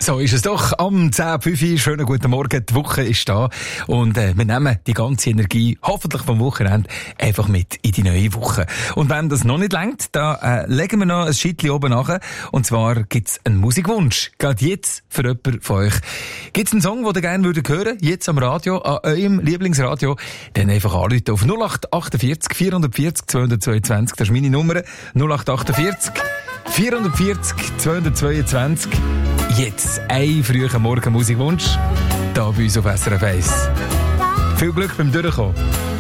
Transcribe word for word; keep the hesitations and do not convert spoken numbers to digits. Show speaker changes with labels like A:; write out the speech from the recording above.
A: So ist es doch. Am zehn Uhr fünf. Schönen guten Morgen. Die Woche ist da. Und äh, wir nehmen die ganze Energie, hoffentlich vom Wochenende, einfach mit in die neue Woche. Und wenn das noch nicht reicht, da äh, legen wir noch ein Schittchen oben nach. Und zwar gibt's einen Musikwunsch. Gerade jetzt für jemanden von euch. Gibt's einen Song, den ihr gerne würdet hören? Jetzt am Radio, an eurem Lieblingsradio? Dann einfach anrufen auf null acht achtundvierzig vierhundertvierzig zweihundertzweiundzwanzig. Das ist meine Nummer. null acht achtundvierzig vierhundertvierzig zweihundertzweiundzwanzig. Jetzt ein früher Morgen Musikwunsch. Da bei uns auf S R F eins. Viel Glück beim Durchkommen.